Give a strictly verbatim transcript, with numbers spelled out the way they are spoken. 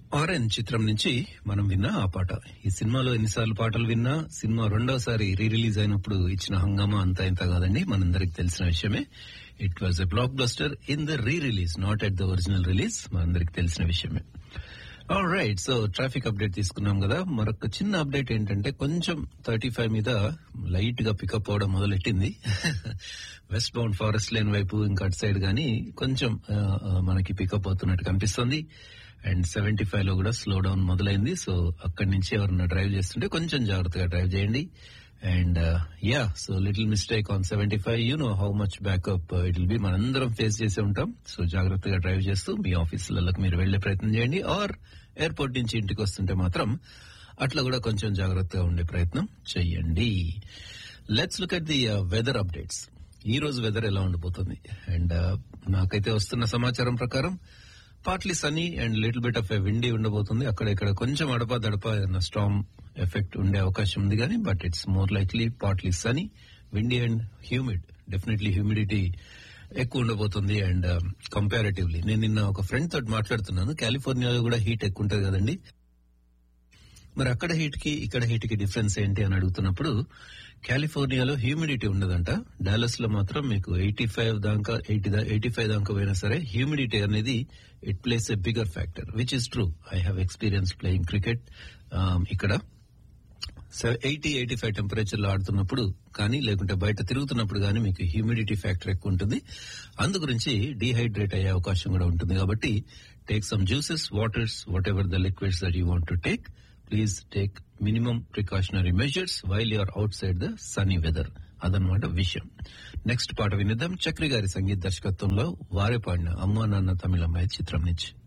Orange చిత్రం నుంచి మనం విన్నా ఆ పాట. ఈ సినిమాలో ఎన్నిసార్లు పాటలు విన్నా సినిమా రెండోసారి రీ రిలీజ్ అయినప్పుడు ఇచ్చిన హంగామా అంతా ఇంత కాదండి, మనందరికి తెలిసిన విషయమే. It was a block buster in the re release, not at the original release, మనందరికి తెలిసిన విషయమే. All right, so traffic update తీసుకున్నాం కదా. మరొక చిన్న అప్డేట్ ఏంటంటే కొంచెం థర్టీ ఫైవ్ మీద లైట్ గా పికప్ అవడం మొదలెట్టింది. వెస్ట్ బౌండ్ ఫారెస్ట్ లైన్ వైపు ఇంకా అటు సైడ్ గానీ కొంచెం ఆ, ఆ, మనకి పికప్ అవుతున్నట్టు కనిపిస్తుంది. అండ్ సెవెంటీ ఫైవ్ లో కూడా స్లో డౌన్ మొదలైంది. సో అక్కడి నుంచి ఎవరన్నా డ్రైవ్ చేస్తుంటే కొంచెం జాగ్రత్తగా డ్రైవ్ చేయండి. And yeah, so little mistake on seventy five, you know how much backup it will be, మనందరం ఫేస్ చేసే ఉంటాం. సో జాగ్రత్తగా డ్రైవ్ చేస్తూ మీ ఆఫీసులకు మీరు వెళ్లే ప్రయత్నం చేయండి. ఆర్ ఎయిర్పోర్ట్ నుంచి ఇంటికి వస్తుంటే మాత్రం అట్లా కూడా కొంచెం జాగ్రత్తగా ఉండే ప్రయత్నం చెయ్యండి. Let's look at the weather updates. ఈ రోజు వెదర్ ఎలా ఉండిపోతుంది? అండ్ నాకైతే వస్తున్న సమాచారం ప్రకారం partly Sunny and little bit of a windy ఉండబోతుంది. అక్కడ ఇక్కడ కొంచెం అడపా దడపా ఏదైనా స్టార్మ్ ఎఫెక్ట్ ఉండే అవకాశం ఉంది కానీ, but it's more likely partly Sunny, windy and humid. Definitely humidity ఎక్కువ ఉండబోతుంది. అండ్ కంపారిటివ్లీ నేను నిన్న ఒక ఫ్రెండ్ తోటి మాట్లాడుతున్నాను, కాలిఫోర్నియాలో కూడా హీట్ ఎక్కువ ఉంటుంది కదండి. మరి అక్కడ హీట్ కి ఇక్కడ హీట్ కి డిఫరెన్స్ ఏంటి అని అడుగుతున్నప్పుడు, కాలిఫోర్నియాలో హ్యూమిడిటీ ఉండదంట. డాలస్ లో మాత్రం మీకు ఎయిటీ ఫైవ్ దాకా ఎయిటీ ఎయిటీ ఫైవ్ దాకా పోయినా సరే హ్యూమిడిటీ అనేది it place a bigger factor, which is true. I have experience playing cricket ఇక్కడ. ఎయిటీ ఎయిటీ ఫైవ్ టెంపరేచర్ లో ఆడుతున్నప్పుడు కానీ, లేకుంటే బయట తిరుగుతున్నప్పుడు కానీ మీకు హ్యూమిడిటీ ఫ్యాక్టర్ ఎక్కువ ఉంటుంది. అందు గురించి డీహైడ్రేట్ అయ్యే అవకాశం కూడా ఉంటుంది. కాబట్టి take some juices, waters, what ever the liquids that you want to take. Please take minimum precautionary measures while you're out side the Sunny weather. అదనమాట విషయం. నెక్స్ట్ పాట వినిద్దాం. చక్రి గారి సంగీత దర్శకత్వంలో వారే పాడిన అమ్మా నాన్న తమిళమ్మాయి చిత్రం నుంచి.